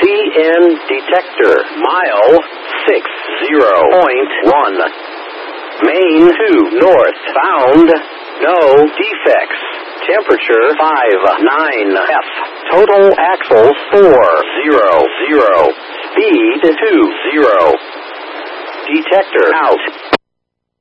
VN detector. Mile 60.1. Main 2 north. Found no defects. Temperature 59F. Total axles 400. Speed 20. Detector out.